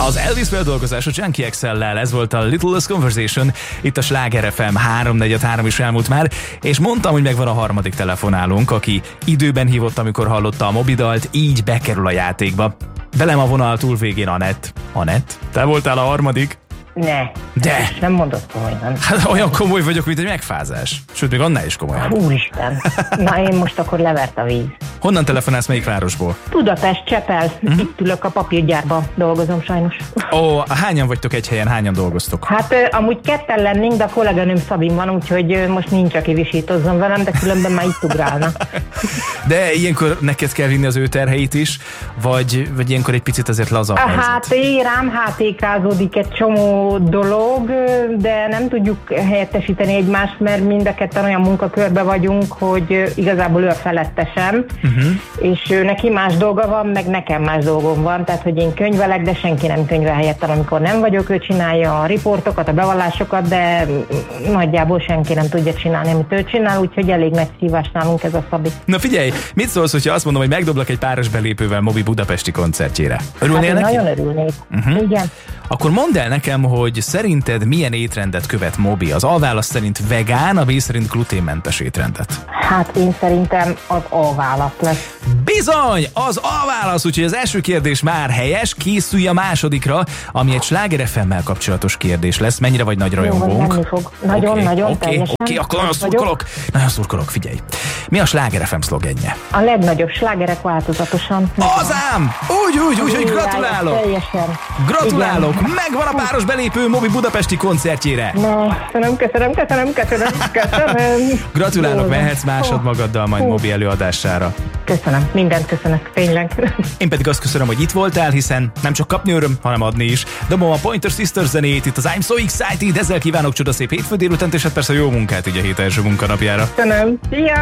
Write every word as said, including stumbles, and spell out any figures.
Az Elvis feldolgozás a Junkie iksz el-lel, ez volt a Little Less Conversation, itt a Sláger ef em, háromnegyvenhárom is elmúlt már, és mondtam, hogy megvan a harmadik telefonálónk, aki időben hívott, amikor hallotta a Mobidalt, így bekerül a játékba. Velem a vonal túlvégén Anett. Anett, te voltál a harmadik? Ne. De. Nem mondod komolyan. Hát olyan komoly vagyok, mint egy megfázás. Sőt, még annál is komolyabb. Úristen. Na, én most akkor levert a víz. Honnan telefonálsz, melyik városból? Budapest, Csepel. Uh-huh. Itt ülök a papírgyárba, dolgozom sajnos. Ó, hányan vagytok egy helyen, hányan dolgoztok? Hát amúgy ketten lennénk, de a kolléganőm Szabin van, úgyhogy most nincs, aki visítozzon velem, de különben már itt ugrálna. De ilyenkor neked kell vinni az ő terheit is, vagy, vagy ilyenkor egy picit azért laza a helyzet? Hát rám hátékázódik egy csomó dolog, de nem tudjuk helyettesíteni egymást, mert mind a ketten olyan munkakörbe vagyunk, hogy igazából ő a felettesem, uh-huh. és ő neki más dolga van, meg nekem más dolgom van, tehát hogy én könyvelek, de senki nem könyvel helyettem, amikor nem vagyok, ő csinálja a riportokat, a bevallásokat, de nagyjából senki nem tudja csinálni, amit ő csinál, úgyhogy elég nagy szívás nálunk ez a Szabi. Na figyelj, mit szólsz, hogyha azt mondom, hogy megdoblak egy páros belépővel Mobi budapesti koncertjére? Örülnél hát neki? Nagyon örülnék. Uh-huh. Igen. Akkor mondd el nekem, hogy szerinted milyen étrendet követ Mobi? Az A válasz szerint vegán, a B szerint gluténmentes étrendet. Hát én szerintem az A válasz lesz. Bizony! Az A válasz, úgyhogy az első kérdés már helyes, készülj a másodikra, ami egy Sláger ef em-mel kapcsolatos kérdés lesz. Mennyire vagy nagy rajongónk? Jó, fog. Nagyon, okay, nagyon okay, teljesen. Oké, okay, akkor nagyon szurkolok. Nagyon szurkolok, figyelj. Mi a Sláger ef em szlogenje? A legnagyobb slágerek változatosan. Azám! Úgy, úgy, úgy, hogy gratulálok! Teljesen. Gratulálok! Igen. Megvan a páros belépő Mobi budapesti koncertjére. Na, köszönöm, köszönöm, köszönöm, köszönöm, köszönöm. Gratulálok, mehetsz másod magaddal majd Mobi előadására. Köszönöm, mindent köszönök, tényleg. Én pedig azt köszönöm, hogy itt voltál, hiszen nem csak kapni öröm, hanem adni is. Dobom a Pointer Sisters zenét itt az I'm So Excited, ezzel kívánok csodaszép hétfő délutánt, és hát persze jó munkát így a hét első munkanapjára. Köszönöm, szia!